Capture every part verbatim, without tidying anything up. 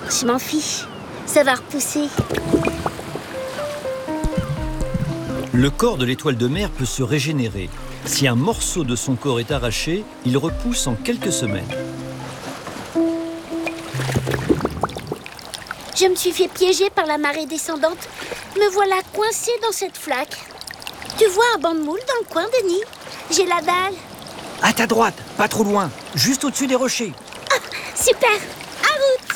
Je m'en fiche. Ça va repousser. Le corps de l'étoile de mer peut se régénérer. Si un morceau de son corps est arraché, il repousse en quelques semaines. Je me suis fait piéger par la marée descendante. Me voilà coincée dans cette flaque. Tu vois un banc de moule dans le coin, Denis? J'ai la dalle. À ta droite, pas trop loin, juste au-dessus des rochers. Ah, super! En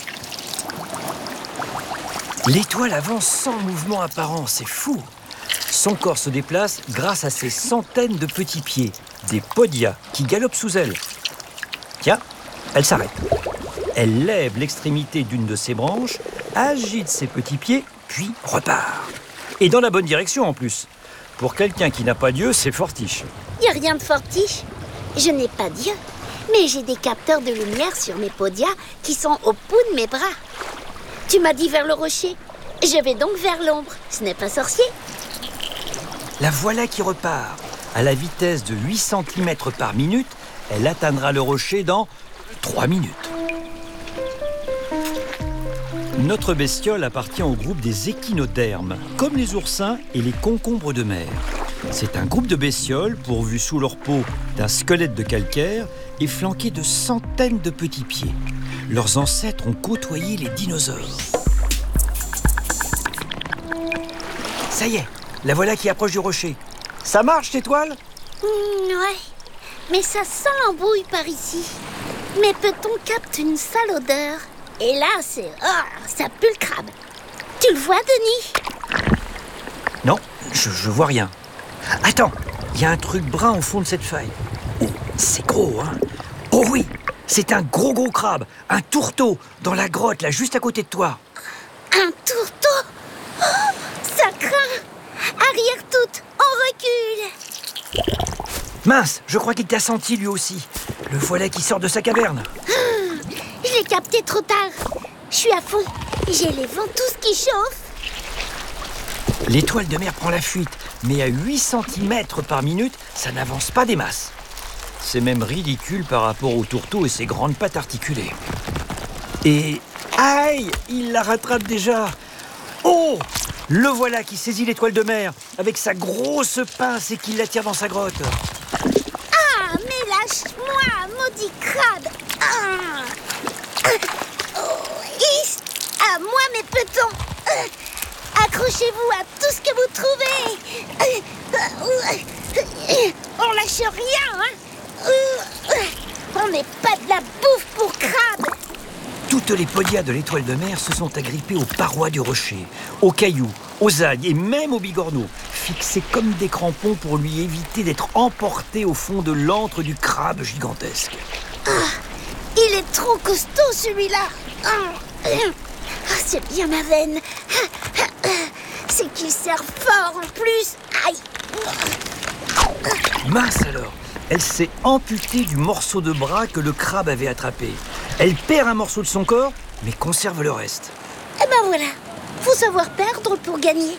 route! L'étoile avance sans mouvement apparent, c'est fou. Son corps se déplace grâce à ses centaines de petits pieds, des podia qui galopent sous elle. Tiens, elle s'arrête. Elle lève l'extrémité d'une de ses branches, agite ses petits pieds, puis repart. Et dans la bonne direction en plus. Pour quelqu'un qui n'a pas d'yeux, c'est fortiche. Il n'y a rien de fortiche. Je n'ai pas d'yeux, mais j'ai des capteurs de lumière sur mes podias qui sont au bout de mes bras. Tu m'as dit vers le rocher. Je vais donc vers l'ombre. Ce n'est pas sorcier. La voilà qui repart. À la vitesse de huit centimètres par minute, elle atteindra le rocher dans trois minutes. Notre bestiole appartient au groupe des échinodermes, comme les oursins et les concombres de mer. C'est un groupe de bestioles pourvus sous leur peau d'un squelette de calcaire et flanqué de centaines de petits pieds. Leurs ancêtres ont côtoyé les dinosaures. Ça y est, la voilà qui approche du rocher. Ça marche, l'étoile ? Mmh, ouais, mais ça sent l'embrouille par ici. Mes petons captent une sale odeur. Et là, c'est... Oh, ça pue le crabe. Tu le vois, Denis ? Non, je, je vois rien. Attends, il y a un truc brun au fond de cette faille. Oh, c'est gros, hein ? Oh oui, c'est un gros gros crabe, un tourteau, dans la grotte, là, juste à côté de toi. Un tourteau ? Oh, ça craint ! Arrière toute, on recule. Mince, je crois qu'il t'a senti lui aussi. Le voilà qui sort de sa caverne. Je l'ai capté trop tard. Je suis à fond. J'ai les ventouses qui chauffent. L'étoile de mer prend la fuite, mais à huit centimètres par minute, ça n'avance pas des masses. C'est même ridicule par rapport au tourteau et ses grandes pattes articulées. Et... aïe, il la rattrape déjà. Oh, le voilà qui saisit l'étoile de mer avec sa grosse pince et qui l'attire dans sa grotte. Ah, mais lâche-moi, maudit crabe. Ah. Oh, is. À moi, mes petons. Accrochez-vous à tout ce que vous trouvez. On lâche rien, hein. On n'est pas de la bouffe pour crabe. Toutes les podias de l'étoile de mer se sont agrippées aux parois du rocher, aux cailloux, aux algues et même aux bigorneaux, fixés comme des crampons pour lui éviter d'être emporté au fond de l'antre du crabe gigantesque. Ah, il est trop costaud, celui-là. Ah, c'est bien ma veine. C'est qu'il serre fort en plus. Aïe. Mince alors, elle s'est amputée du morceau de bras que le crabe avait attrapé. Elle perd un morceau de son corps, mais conserve le reste. Eh ben voilà, faut savoir perdre pour gagner.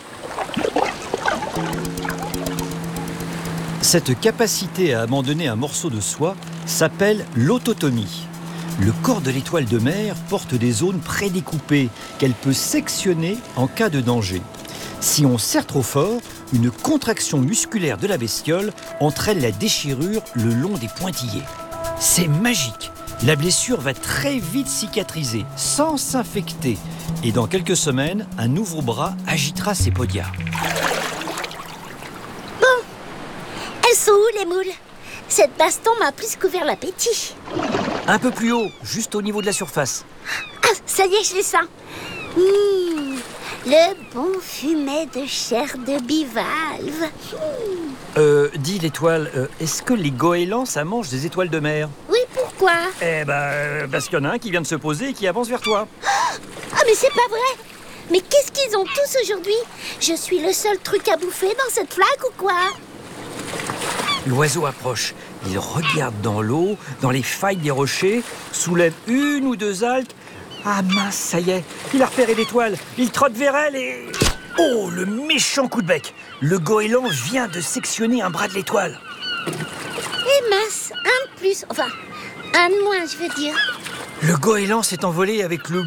Cette capacité à abandonner un morceau de soi s'appelle l'autotomie. Le corps de l'étoile de mer porte des zones prédécoupées qu'elle peut sectionner en cas de danger. Si on serre trop fort, une contraction musculaire de la bestiole entraîne la déchirure le long des pointillés. C'est magique. La blessure va très vite cicatriser, sans s'infecter. Et dans quelques semaines, un nouveau bras agitera ses podias. Bon, elles sont où les moules ? Cette baston m'a plus couvert l'appétit. Un peu plus haut, juste au niveau de la surface. Ah, ça y est, je les sens. Mmh, le bon fumet de chair de bivalve. Mmh. Euh, dis l'étoile, euh, est-ce que les goélands, ça mange des étoiles de mer ? Oui, pourquoi ? Eh ben, euh, parce qu'il y en a un qui vient de se poser et qui avance vers toi. Ah, mais c'est pas vrai ! Mais qu'est-ce qu'ils ont tous aujourd'hui ? Je suis le seul truc à bouffer dans cette flaque ou quoi ? L'oiseau approche. Il regarde dans l'eau, dans les failles des rochers, soulève une ou deux algues. Ah mince, ça y est, il a repéré l'étoile. Il trotte vers elle et... Oh, le méchant coup de bec. Le goéland vient de sectionner un bras de l'étoile. Et mince, un de plus. Enfin, un de moins, je veux dire. Le goéland s'est envolé avec le